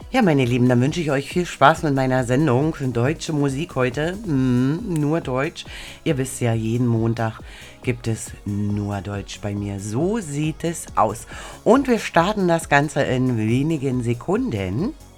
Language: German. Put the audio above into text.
Ja, meine Lieben, dann wünsche ich euch viel Spaß mit meiner Sendung. Deutsche Musik heute, nur Deutsch. Ihr wisst ja, jeden Montag gibt es nur Deutsch bei mir. So sieht es aus. Und wir starten das Ganze in wenigen Sekunden.